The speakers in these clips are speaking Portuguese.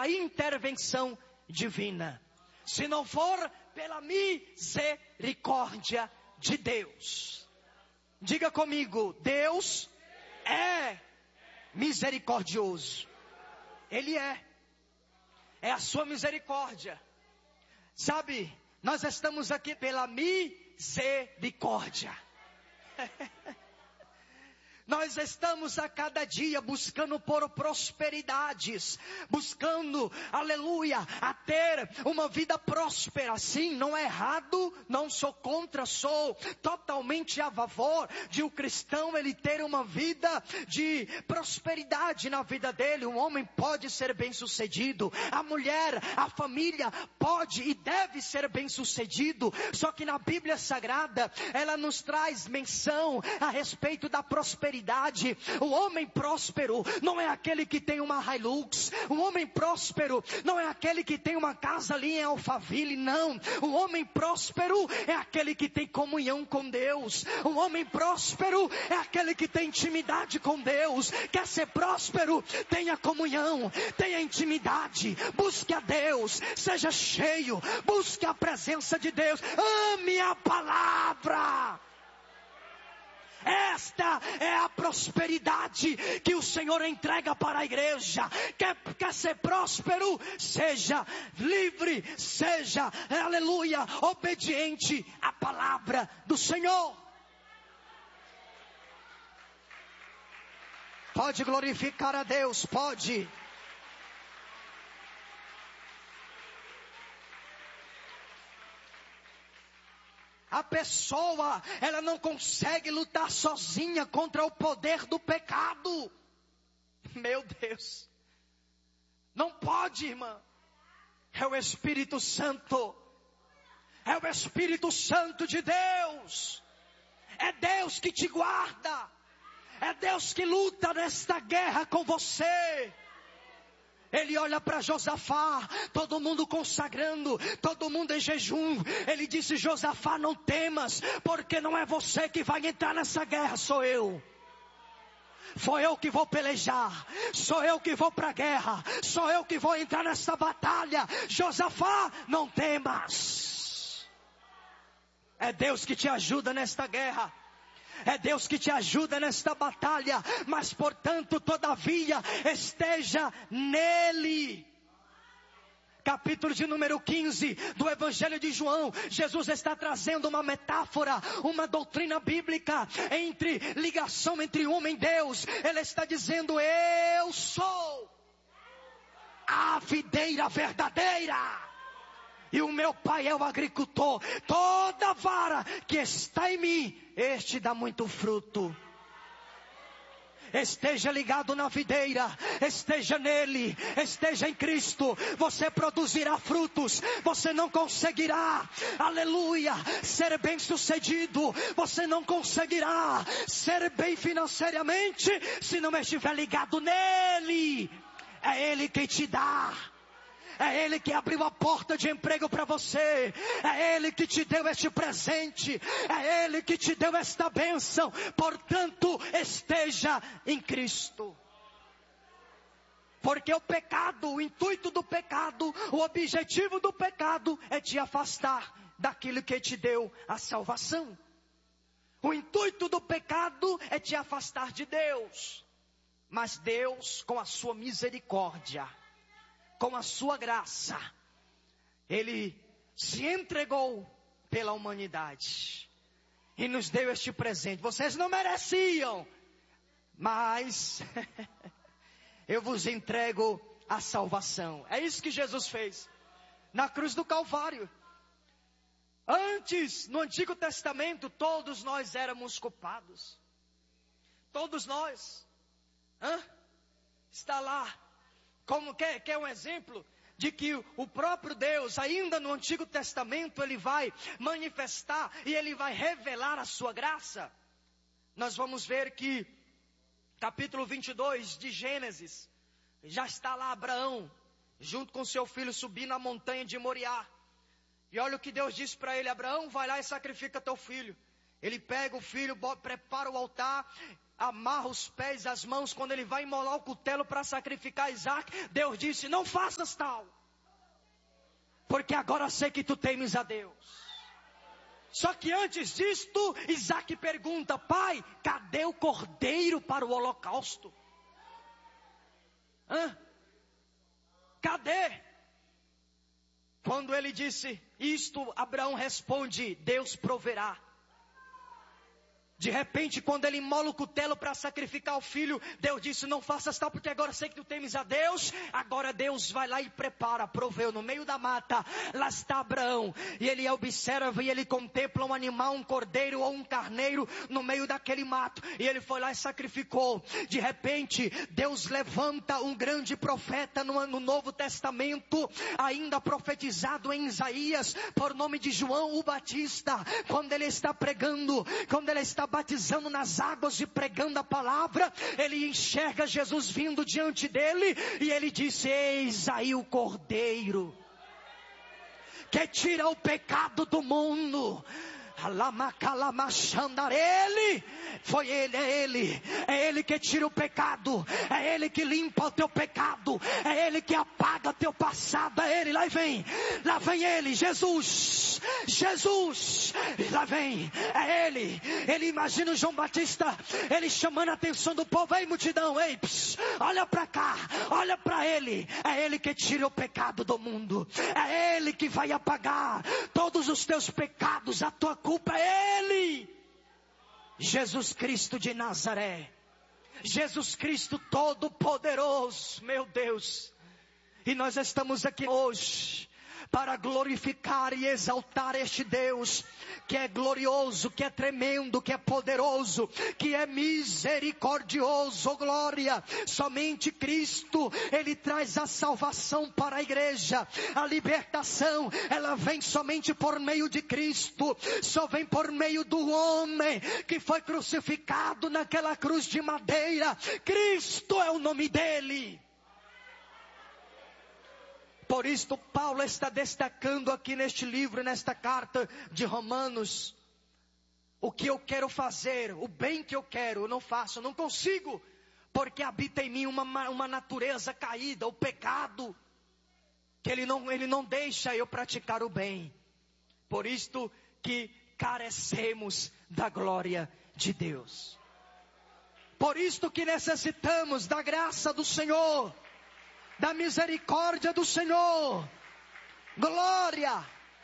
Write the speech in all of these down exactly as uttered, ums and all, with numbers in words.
pela intervenção divina, se não for pela misericórdia de Deus. Diga comigo, Deus é misericordioso. Ele é. É a sua misericórdia. Sabe, nós estamos aqui pela misericórdia. Nós estamos a cada dia buscando por prosperidades, buscando, aleluia, a ter uma vida próspera. Sim, não é errado, não sou contra, sou totalmente a favor de um cristão ele ter uma vida de prosperidade na vida dele. Um homem pode ser bem sucedido, a mulher, a família pode e deve ser bem sucedido. Só que na Bíblia Sagrada, ela nos traz menção a respeito da prosperidade. O homem próspero não é aquele que tem uma Hilux. O homem próspero não é aquele que tem uma casa ali em Alphaville, não. O homem próspero é aquele que tem comunhão com Deus. O homem próspero é aquele que tem intimidade com Deus. Quer ser próspero? Tenha comunhão, tenha intimidade, busque a Deus, seja cheio, busque a presença de Deus, ame a palavra. Esta é a prosperidade que o Senhor entrega para a igreja. Quer, quer ser próspero? Seja livre, seja, aleluia, obediente à palavra do Senhor. Pode glorificar a Deus, pode. A pessoa, ela não consegue lutar sozinha contra o poder do pecado. Meu Deus. Não pode, irmã. É o Espírito Santo. É o Espírito Santo de Deus. É Deus que te guarda. É Deus que luta nesta guerra com você. Ele olha para Josafá, todo mundo consagrando, todo mundo em jejum. Ele disse: Josafá, não temas, porque não é você que vai entrar nessa guerra, sou eu. Sou eu que vou pelejar, sou eu que vou para a guerra, sou eu que vou entrar nessa batalha. Josafá, não temas. É Deus que te ajuda nesta guerra. É Deus que te ajuda nesta batalha. Mas portanto, todavia, esteja nele. Capítulo de número quinze do Evangelho de João. Jesus está trazendo uma metáfora, uma doutrina bíblica entre ligação entre homem e Deus. Ele está dizendo: eu sou a videira verdadeira. E o meu pai é o agricultor. Toda vara que está em mim, este dá muito fruto. Esteja ligado na videira, esteja nele, esteja em Cristo. Você produzirá frutos. Você não conseguirá, aleluia, ser bem sucedido. Você não conseguirá ser bem financeiramente se não estiver ligado nele. É ele quem te dá. É Ele que abriu a porta de emprego para você. É Ele que te deu este presente. É Ele que te deu esta bênção. Portanto, esteja em Cristo. Porque o pecado, o intuito do pecado, o objetivo do pecado é te afastar daquilo que te deu a salvação. O intuito do pecado é te afastar de Deus. Mas Deus, com a sua misericórdia, com a sua graça, Ele se entregou pela humanidade e nos deu este presente. Vocês não mereciam, mas eu vos entrego a salvação. É isso que Jesus fez na cruz do Calvário. Antes, no Antigo Testamento, todos nós éramos culpados. Todos nós. Hã? Está lá. Como quer, quer um exemplo de que o próprio Deus, ainda no Antigo Testamento, Ele vai manifestar e Ele vai revelar a sua graça? Nós vamos ver que, capítulo vinte e dois de Gênesis, já está lá Abraão, junto com seu filho, subindo a montanha de Moriá. E olha o que Deus disse para ele: Abraão, vai lá e sacrifica teu filho. Ele pega o filho, prepara o altar, amarra os pés e as mãos, quando ele vai imolar o cutelo para sacrificar Isaac, Deus disse: não faças tal, porque agora sei que tu temes a Deus. Só que antes disto, Isaac pergunta: pai, cadê o cordeiro para o holocausto? Hã? Cadê? Quando ele disse isto, Abraão responde: Deus proverá. De repente, quando ele imola o cutelo para sacrificar o filho, Deus disse: não faças tal, porque agora sei que tu temes a Deus. Agora Deus vai lá e prepara, proveu. No meio da mata, lá está Abraão. E ele observa e ele contempla um animal, um cordeiro ou um carneiro no meio daquele mato. E ele foi lá e sacrificou. De repente, Deus levanta um grande profeta no, no Novo Testamento, ainda profetizado em Isaías, por nome de João o Batista. Quando ele está pregando, quando ele está batizando nas águas e pregando a palavra, ele enxerga Jesus vindo diante dele, e ele disse: eis aí o cordeiro que tira o pecado do mundo. Ele, foi ele, é ele, é ele que tira o pecado, é ele que limpa o teu pecado, é ele que apaga o teu passado, é ele, lá vem, lá vem ele, Jesus, Jesus, lá vem, é ele, ele imagina o João Batista, ele chamando a atenção do povo: ei multidão, ei, pss, olha pra cá, olha pra ele, é ele que tira o pecado do mundo, é ele que vai apagar todos os teus pecados, a tua culpa é ele, Jesus Cristo de Nazaré, Jesus Cristo Todo-Poderoso, meu Deus. E nós estamos aqui hoje para glorificar e exaltar este Deus, que é glorioso, que é tremendo, que é poderoso, que é misericordioso, glória. Somente Cristo, Ele traz a salvação para a igreja. A libertação, ela vem somente por meio de Cristo, só vem por meio do homem que foi crucificado naquela cruz de madeira. Cristo é o nome dele. Por isso Paulo está destacando aqui neste livro, nesta carta de Romanos: o que eu quero fazer, o bem que eu quero, eu não faço, eu não consigo, porque habita em mim uma, uma natureza caída, o pecado, que ele não, ele não deixa eu praticar o bem. Por isto que carecemos da glória de Deus. Por isto que necessitamos da graça do Senhor, da misericórdia do Senhor. Glória,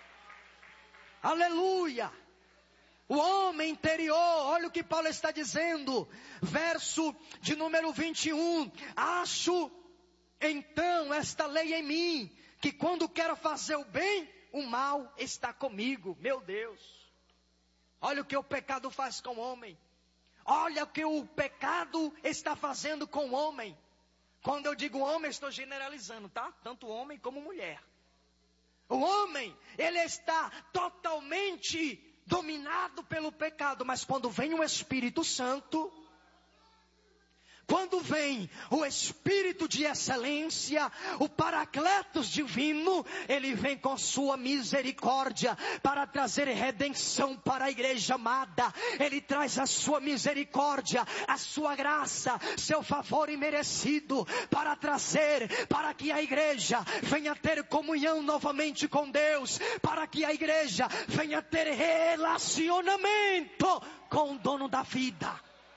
aleluia. O homem interior, olha o que Paulo está dizendo, verso de número vinte e um: acho então esta lei em mim, que quando quero fazer o bem, o mal está comigo. Meu Deus, olha o que o pecado faz com o homem, olha o que o pecado está fazendo com o homem. Quando eu digo homem, estou generalizando, tá? Tanto homem como mulher. O homem, ele está totalmente dominado pelo pecado. Mas quando vem o Espírito Santo, quando vem o Espírito de excelência, o Paracletos divino, ele vem com sua misericórdia para trazer redenção para a igreja amada. Ele traz a sua misericórdia, a sua graça, seu favor imerecido, para trazer, para que a igreja venha ter comunhão novamente com Deus, para que a igreja venha ter relacionamento com o dono da vida.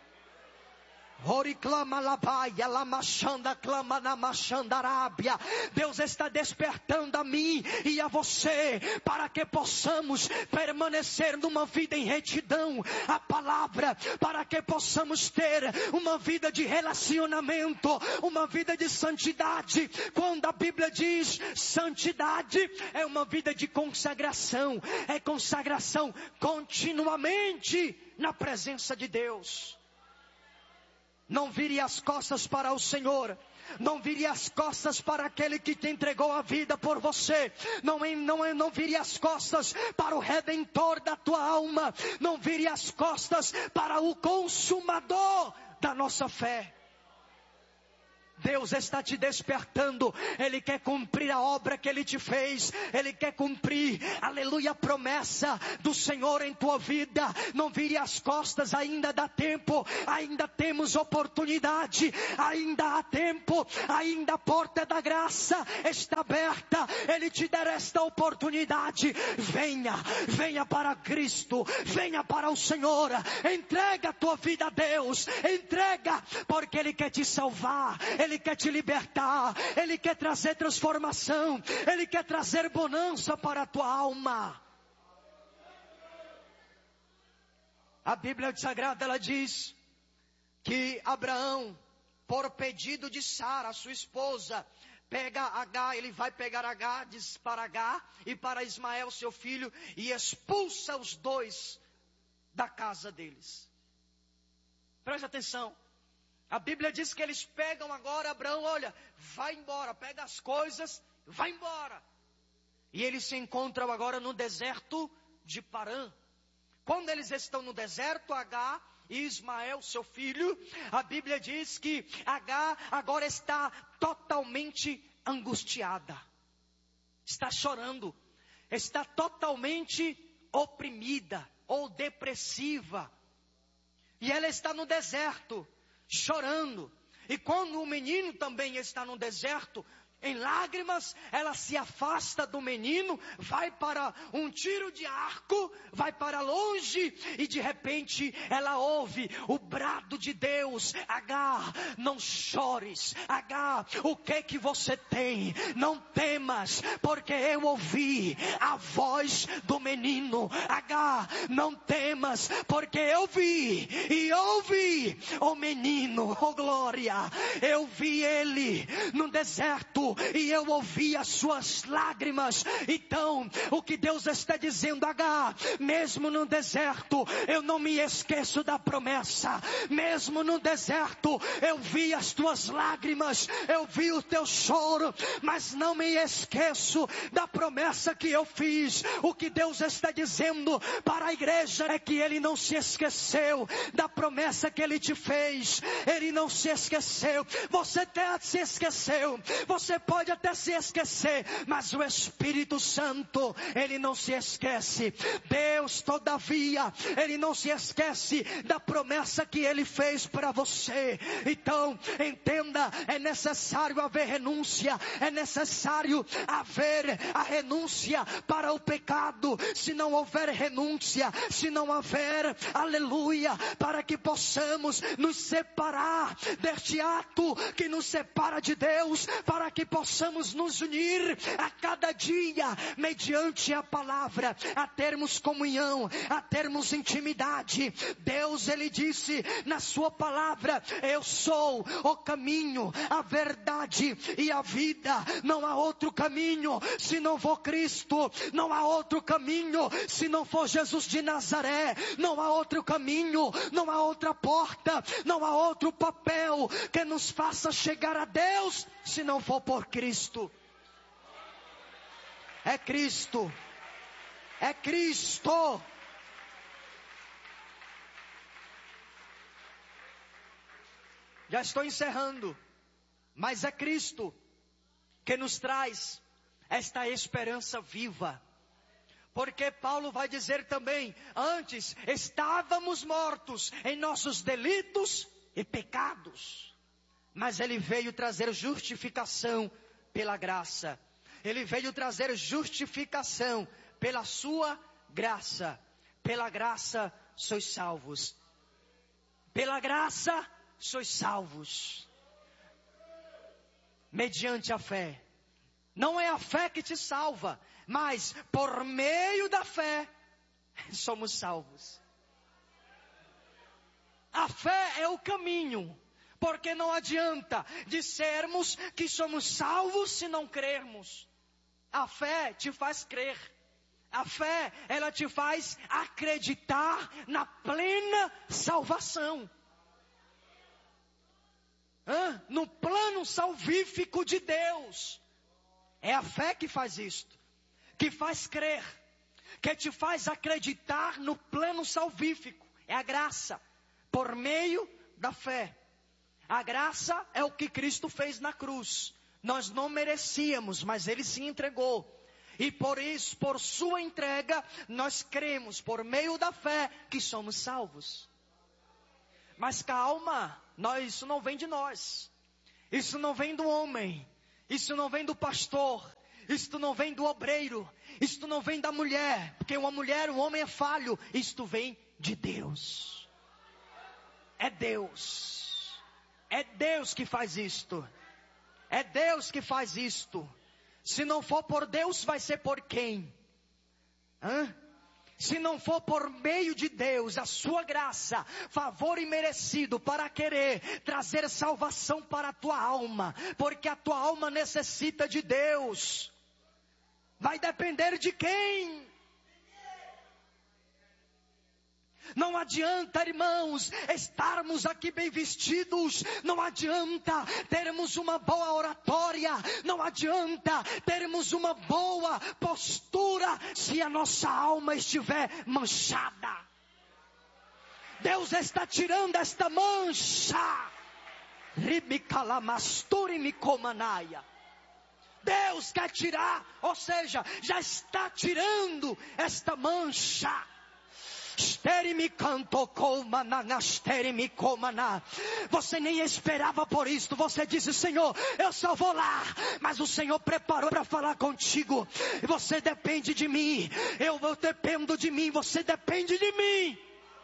Deus está despertando a mim e a você, para que possamos permanecer numa vida em retidão à palavra, para que possamos ter uma vida de relacionamento, uma vida de santidade. Quando a Bíblia diz santidade, é uma vida de consagração, é consagração continuamente na presença de Deus. Não vire as costas para o Senhor. Não vire as costas para aquele que te entregou a vida por você. Não, não, não vire as costas para o Redentor da tua alma. Não vire as costas para o Consumador da nossa fé. Deus está te despertando. Ele quer cumprir a obra que Ele te fez. Ele quer cumprir, aleluia, a promessa do Senhor em tua vida. Não vire as costas, ainda dá tempo. Ainda temos oportunidade. Ainda há tempo. Ainda a porta da graça está aberta. Ele te der esta oportunidade. Venha, venha para Cristo. Venha para o Senhor. Entrega a tua vida a Deus. Entrega, porque Ele quer te salvar. Ele quer te libertar, Ele quer trazer transformação, Ele quer trazer bonança para a tua alma. A Bíblia Sagrada, ela diz que Abraão, por pedido de Sara, sua esposa, pega Agar, ele vai pegar Agar, diz para Agar e para Ismael, seu filho, e expulsa os dois da casa deles. Preste atenção. A Bíblia diz que eles pegam agora Abraão, olha, vai embora, pega as coisas, vai embora. E eles se encontram agora no deserto de Parã. Quando eles estão no deserto, Agar e Ismael, seu filho, a Bíblia diz que Agar agora está totalmente angustiada. Está chorando, está totalmente oprimida ou depressiva. E ela está no deserto, chorando. E quando o menino também está no deserto, em lágrimas, ela se afasta do menino, vai para um tiro de arco, vai para longe, e de repente ela ouve o brado de Deus: Agar, não chores. Agar, o que que você tem? Não temas, porque eu ouvi a voz do menino. Agar, não temas, porque eu vi e ouvi o menino. Oh glória, eu vi ele no deserto e eu ouvi as suas lágrimas. Então, o que Deus está dizendo: Agar, mesmo no deserto, eu não me esqueço da promessa. Mesmo no deserto, eu vi as tuas lágrimas, eu vi o teu choro, mas não me esqueço da promessa que eu fiz. O que Deus está dizendo para a igreja é que Ele não se esqueceu da promessa que Ele te fez. Ele não se esqueceu. Você até se esqueceu, você pode até se esquecer, mas o Espírito Santo, Ele não se esquece. Deus, todavia, Ele não se esquece da promessa que Ele fez para você. Então, entenda, é necessário haver renúncia, é necessário haver a renúncia para o pecado. Se não houver renúncia, se não houver, aleluia, para que possamos nos separar deste ato que nos separa de Deus, para que possamos nos unir a cada dia, mediante a palavra, a termos comunhão, a termos intimidade. Deus, Ele disse na sua palavra: eu sou o caminho, a verdade e a vida. Não há outro caminho se não for Cristo. Não há outro caminho se não for Jesus de Nazaré. Não há outro caminho, não há outra porta, não há outro papel que nos faça chegar a Deus se não for por Cristo. É Cristo. É Cristo. Já estou encerrando. Mas é Cristo que nos traz esta esperança viva. Porque Paulo vai dizer também: antes estávamos mortos em nossos delitos e pecados, mas Ele veio trazer justificação pela graça. Ele veio trazer justificação pela sua graça. Pela graça sois salvos. Pela graça sois salvos. Mediante a fé. Não é a fé que te salva, mas por meio da fé somos salvos. A fé é o caminho. Porque não adianta dissermos que somos salvos se não crermos. A fé te faz crer. A fé, ela te faz acreditar na plena salvação. Hã? No plano salvífico de Deus. É a fé que faz isto. Que faz crer. Que te faz acreditar no plano salvífico. É a graça. Por meio da fé. A graça é o que Cristo fez na cruz. Nós não merecíamos, mas Ele se entregou. E por isso, por sua entrega, nós cremos, por meio da fé, que somos salvos. Mas calma, nós, isso não vem de nós. Isso não vem do homem. Isso não vem do pastor. Isto não vem do obreiro. Isto não vem da mulher. Porque uma mulher, um homem é falho. Isto vem de Deus. É Deus. É Deus que faz isto. É Deus que faz isto. Se não for por Deus, vai ser por quem? Hã? Se não for por meio de Deus, a sua graça, favor imerecido para querer trazer salvação para a tua alma, porque a tua alma necessita de Deus. Vai depender de quem? Não adianta, irmãos, estarmos aqui bem vestidos. Não adianta termos uma boa oratória. Não adianta termos uma boa postura se a nossa alma estiver manchada. Deus está tirando esta mancha. Deus quer tirar, ou seja, já está tirando esta mancha. Você nem esperava por isto. Você disse: Senhor, eu só vou lá, mas o Senhor preparou para falar contigo. Você depende de mim, eu, eu dependo de mim, você depende de mim.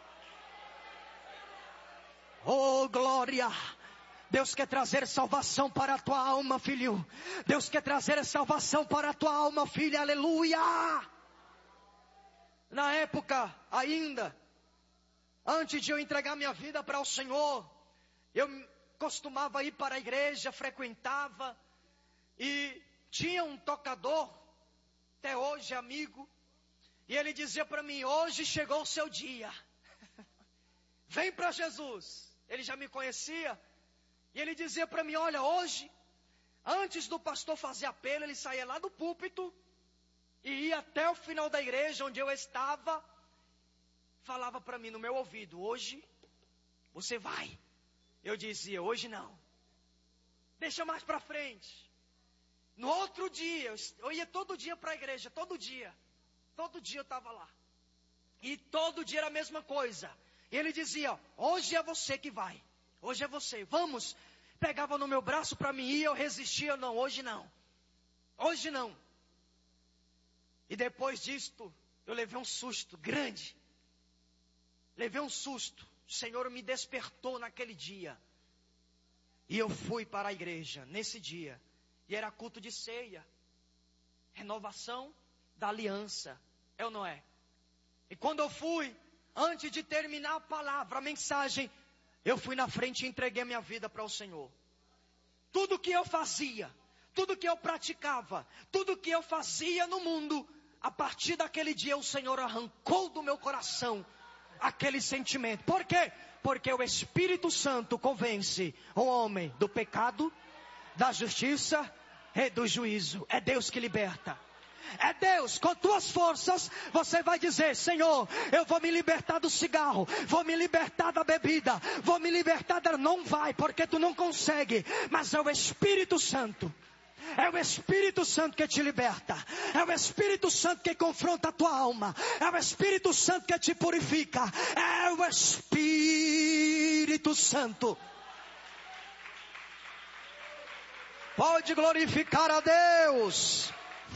Oh glória! Deus quer trazer salvação para a tua alma, filho. Deus quer trazer salvação para a tua alma, filha. Aleluia! Na época ainda, antes de eu entregar minha vida para o Senhor, eu costumava ir para a igreja, frequentava, e tinha um tocador, até hoje amigo, e ele dizia para mim: hoje chegou o seu dia, vem para Jesus. Ele já me conhecia, e ele dizia para mim: olha, hoje, antes do pastor fazer apelo, ele saía lá do púlpito, e ia até o final da igreja onde eu estava, falava para mim no meu ouvido: hoje você vai. Eu dizia: hoje não, deixa mais para frente. No outro dia, eu ia todo dia para a igreja, todo dia, todo dia eu estava lá, e todo dia era a mesma coisa. E ele dizia: hoje é você que vai, hoje é você, vamos. Pegava no meu braço para mim ir, eu resistia: não, hoje não, hoje não. E depois disto, eu levei um susto grande. Levei um susto. O Senhor me despertou naquele dia. E eu fui para a igreja nesse dia. E era culto de ceia. Renovação da aliança. É ou não é? E quando eu fui, antes de terminar a palavra, a mensagem, eu fui na frente e entreguei a minha vida para o Senhor. Tudo que eu fazia, tudo que eu praticava, tudo que eu fazia no mundo, a partir daquele dia o Senhor arrancou do meu coração aquele sentimento. Por quê? Porque o Espírito Santo convence o homem do pecado, da justiça e do juízo. É Deus que liberta. É Deus. Com tuas forças você vai dizer: Senhor, eu vou me libertar do cigarro, vou me libertar da bebida, vou me libertar da... Não vai, porque tu não consegue. Mas é o Espírito Santo. É o Espírito Santo que te liberta. É o Espírito Santo que confronta a tua alma. É o Espírito Santo que te purifica. É o Espírito Santo. Pode glorificar a Deus.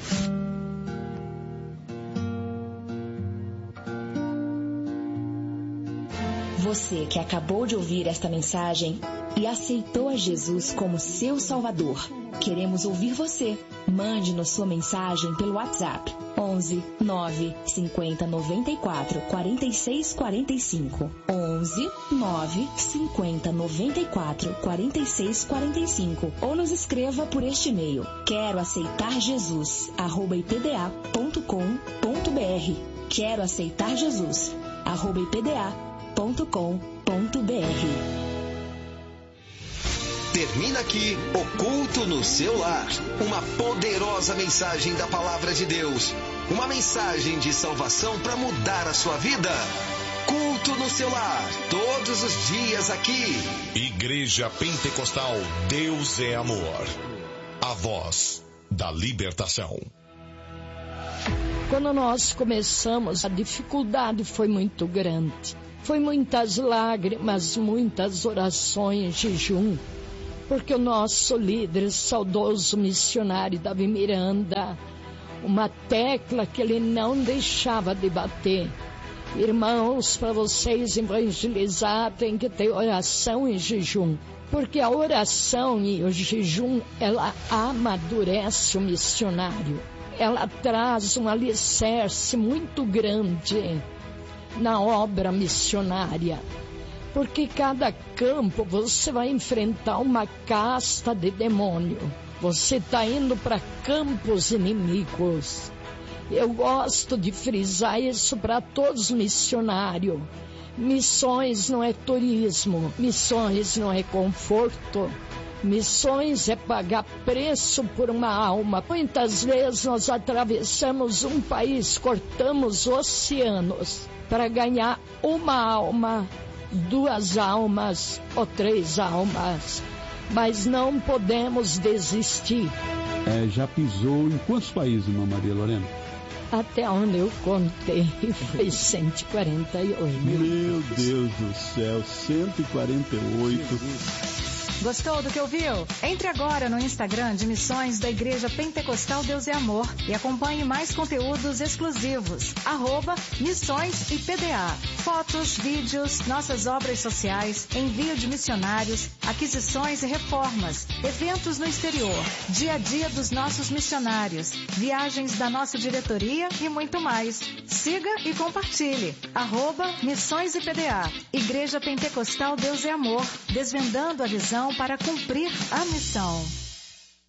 Você que acabou de ouvir esta mensagem e aceitou a Jesus como seu Salvador, queremos ouvir você. Mande-nos sua mensagem pelo WhatsApp onze, nove, cinquenta, noventa e quatro, quarenta e seis, quarenta e cinco. onze, nove, cinquenta, noventa e quatro, quarenta e seis, quarenta e cinco. Ou nos escreva por este e-mail: quero aceitar Jesus, arroba ipda ponto com ponto br. Quero aceitar Jesus, arroba ipda ponto com ponto br. Termina aqui o Culto no Seu Lar. Uma poderosa mensagem da Palavra de Deus. Uma mensagem de salvação para mudar a sua vida. Culto Culto no seu lar, todos os dias aqui. Igreja Pentecostal Deus é Amor. A voz da libertação. Quando nós começamos, a dificuldade foi muito grande. Foi muitas lágrimas, muitas orações, jejum. Porque o nosso líder, saudoso missionário Davi Miranda, uma tecla que ele não deixava de bater. Irmãos, para vocês evangelizar, tem que ter oração e jejum. Porque a oração e o jejum, ela amadurece o missionário. Ela traz um alicerce muito grande na obra missionária. Porque cada campo você vai enfrentar uma casta de demônio. Você está indo para campos inimigos. Eu gosto de frisar isso para todos os missionários. Missões não é turismo, missões não é conforto. Missões é pagar preço por uma alma. Muitas vezes nós atravessamos um país, cortamos oceanos para ganhar uma alma, duas almas ou três almas. Mas não podemos desistir. É, já pisou em quantos países, irmã Maria Lorena? Até onde eu contei foi cento e quarenta e oito. Meu Deus do céu, cento e quarenta e oito. Gostou do que ouviu? Entre agora no Instagram de Missões da Igreja Pentecostal Deus é Amor e acompanhe mais conteúdos exclusivos. Arroba Missões I P D A. Fotos, vídeos, nossas obras sociais, envio de missionários, aquisições e reformas, eventos no exterior, dia a dia dos nossos missionários, viagens da nossa diretoria e muito mais. Siga e compartilhe. Arroba Missões I P D A. Igreja Pentecostal Deus é Amor, desvendando a visão para cumprir a missão.